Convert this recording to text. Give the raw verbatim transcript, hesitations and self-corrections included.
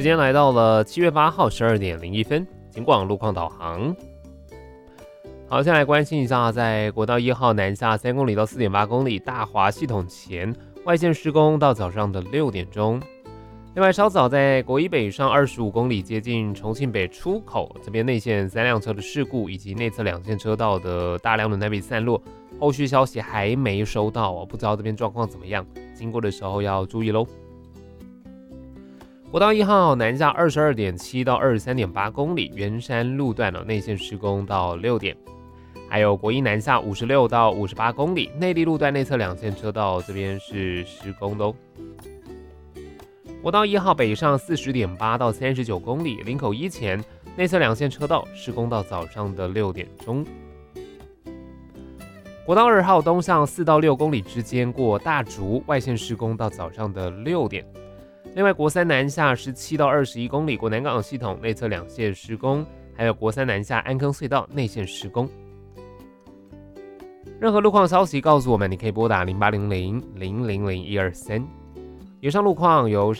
时间来到了七月八号十二点零一分，警广路况导航。好，先来关心一下，在国道一号南下三公里到四点八公里大华系统前外线施工到早上的六点钟。另外，稍早在国一北上二十五公里接近重庆北出口这边内线三辆车的事故，以及内侧两线车道的大量轮胎被散落，后续消息还没收到哦，不知道这边状况怎么样，经过的时候要注意喽。国道一号南下二十二点七到二十三点八公里，圆山路段内线施工到六点。还有国一南下五十六到五十八公里，内坜路段内侧两线车道这边是施工的哦。国道一号北上四十点八到三十九公里，林口一前内侧两线车道施工到早上的六点钟。国道二号东向四到六公里之间过大竹，外线施工到早上的六点。另外，国三南下十七到二十一公里，国南港系统内侧两线施工，还有国三南下安坑隧道内线施工。任何路况消息告诉我们，你可以拨打零八零零零零零一二三。以上路况由